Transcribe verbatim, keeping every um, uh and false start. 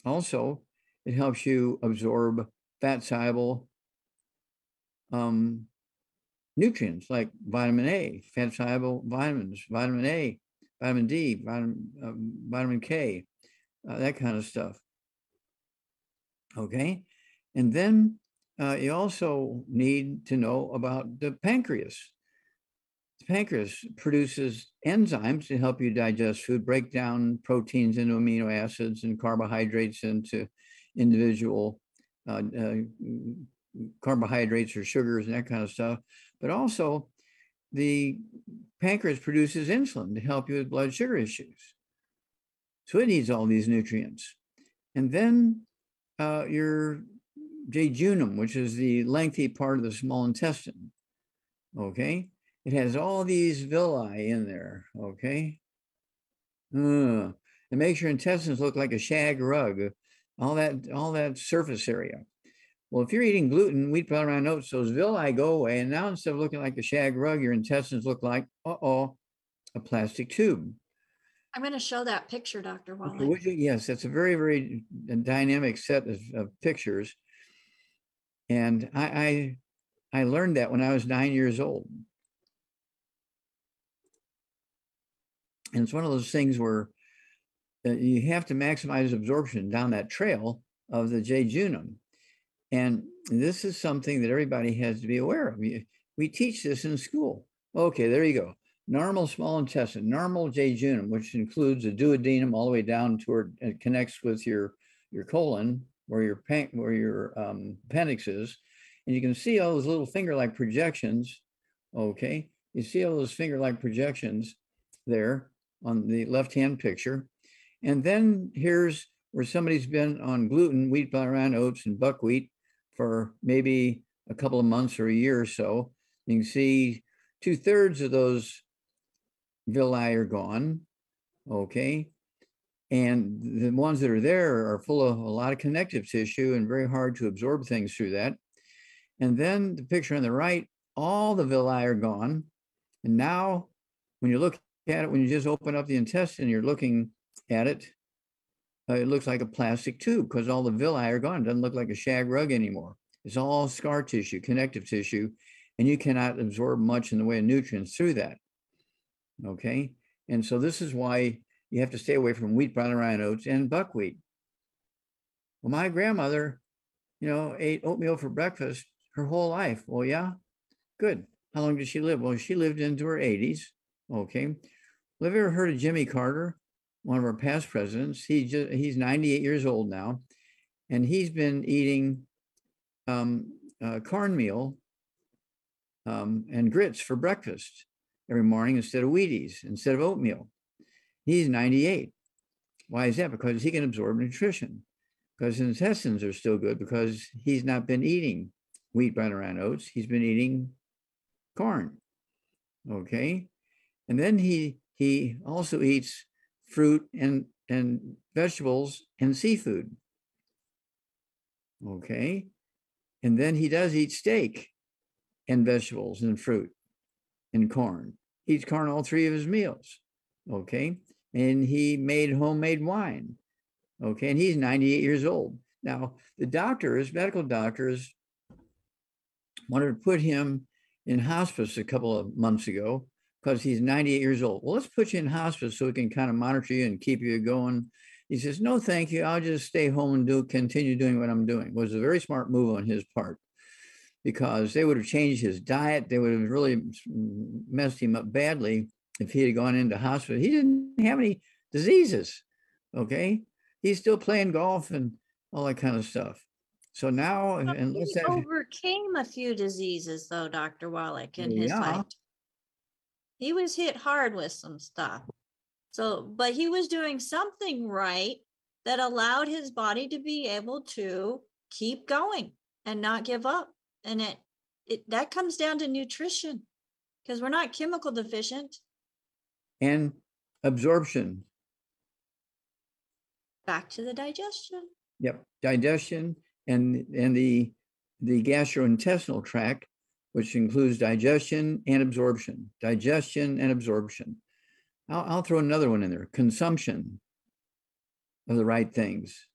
Also, it helps you absorb fat soluble um, nutrients like vitamin A, fat soluble vitamins, vitamin A, vitamin D, vitamin, uh, vitamin K, uh, that kind of stuff. Okay. And then uh, you also need to know about the pancreas. The pancreas produces enzymes to help you digest food, break down proteins into amino acids and carbohydrates into individual uh, uh, carbohydrates or sugars and that kind of stuff. But also, the pancreas produces insulin to help you with blood sugar issues. So it needs all these nutrients. And then uh, your jejunum, which is the lengthy part of the small intestine. Okay. It has all these villi in there. Okay. Uh, it makes your intestines look like a shag rug, all that, all that surface area. Well, if you're eating gluten, wheat, flour, and oats, those villi go away. And now instead of looking like a shag rug, your intestines look like, uh-oh, a plastic tube. I'm going to show that picture, Doctor Okay, Wallach. would you? Yes, that's a very, very dynamic set of, of pictures. And I, I I learned that when I was nine years old. And it's one of those things where uh, you have to maximize absorption down that trail of the jejunum. And this is something that everybody has to be aware of. We teach this in school. Okay, there you go. Normal small intestine, normal jejunum, which includes the duodenum all the way down toward it connects with your your colon, where your pan, where your um, appendix is, and you can see all those little finger-like projections. Okay, you see all those finger-like projections there on the left-hand picture, and then here's where somebody's been on gluten, wheat, flour, oats, and buckwheat for maybe a couple of months or a year or so. You can see two thirds of those villi are gone. Okay. And the ones that are there are full of a lot of connective tissue and very hard to absorb things through that. And then the picture on the right, all the villi are gone. And now, when you look at it, when you just open up the intestine, you're looking at it, uh, it looks like a plastic tube because all the villi are gone. It doesn't look like a shag rug anymore. It's all scar tissue, connective tissue, and you cannot absorb much in the way of nutrients through that. Okay. And so this is why you have to stay away from wheat, brown, and oats and buckwheat. Well, my grandmother, you know, ate oatmeal for breakfast her whole life. Well, yeah, good. How long did she live? Well, she lived into her eighties. Okay. Well, have you ever heard of Jimmy Carter, one of our past presidents? He just, he's ninety-eight years old now, and he's been eating um, uh, cornmeal um, and grits for breakfast every morning instead of Wheaties, instead of oatmeal. He's ninety-eight. Why is that? Because he can absorb nutrition, because his intestines are still good, because he's not been eating wheat, brown, and oats. He's been eating corn. Okay. And then he he also eats fruit and and vegetables and seafood. Okay. And then he does eat steak and vegetables and fruit and corn. He eats corn all three of his meals. Okay. And he made homemade wine. Okay. And he's ninety-eight years old. Now, the doctors, medical doctors, wanted to put him in hospice a couple of months ago because he's ninety-eight years old. Well, let's put you in hospice so we can kind of monitor you and keep you going. He says, no, thank you. I'll just stay home and do continue doing what I'm doing. It was a very smart move on his part, because they would have changed his diet. They would have really messed him up badly if he had gone into hospital. He didn't have any diseases. Okay. He's still playing golf and all that kind of stuff. So now, But unless he that, overcame a few diseases, though, Doctor Wallach, in his yeah, life. He was hit hard with some stuff. So, but he was doing something right that allowed his body to be able to keep going and not give up. And it, it that comes down to nutrition, because we're not chemical deficient. and absorption. Back to the digestion. Yep, digestion and and the the gastrointestinal tract, which includes digestion and absorption. Digestion and absorption. I'll, I'll throw another one in there: consumption of the right things.